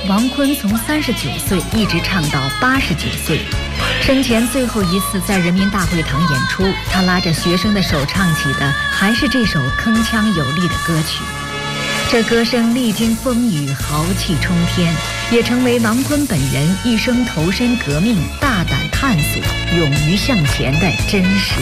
王坤从39岁一直唱到89岁，生前最后一次在人民大会堂演出，他拉着学生的手唱起的还是这首铿锵有力的歌曲。这歌声历经风雨，豪气冲天，也成为王坤本人一生投身革命、大胆探索、勇于向前的真实